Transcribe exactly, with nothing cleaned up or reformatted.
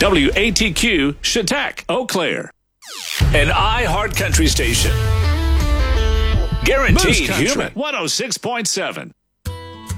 W A T Q, Chautauqua, Eau Claire. An iHeart Country station. Guaranteed human. one oh six point seven.